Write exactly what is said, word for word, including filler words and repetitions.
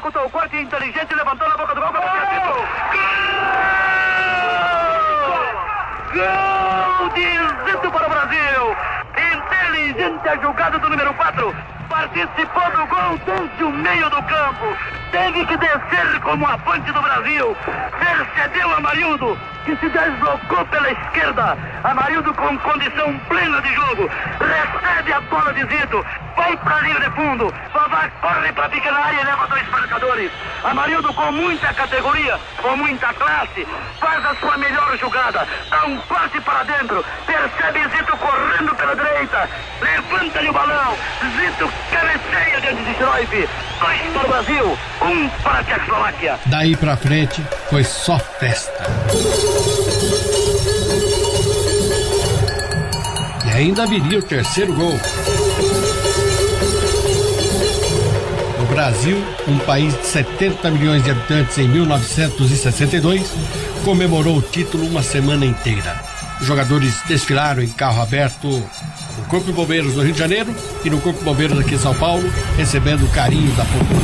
executou o corte inteligente e levantou na boca do gol. Gol! Gol de Zito para o Brasil. Inteligente a jogada do número quatro. Participou do gol desde o meio do campo. Teve que descer como a ponte do Brasil. Percebeu Amarildo, que se deslocou pela esquerda. Amarildo com condição plena de jogo. Recebe a bola de Zito. Vai para a linha de fundo. Vavá corre para a pequena área e leva dois marcadores. Amarildo com muita categoria, com muita classe. Faz a sua melhor jogada. Dá um passe para dentro. Percebe Zito correndo pela direita. Levanta-lhe o balão. Zito cabeceia diante de Cruyff. Dois para o Brasil, um para a Tchecoslováquia. Daí pra frente foi só festa. E ainda viria o terceiro gol. O Brasil, um país de setenta milhões de habitantes em mil novecentos e sessenta e dois, comemorou o título uma semana inteira. Os jogadores desfilaram em carro aberto no Corpo de Bombeiros do Rio de Janeiro e no Corpo de Bombeiros aqui em São Paulo, recebendo o carinho da população.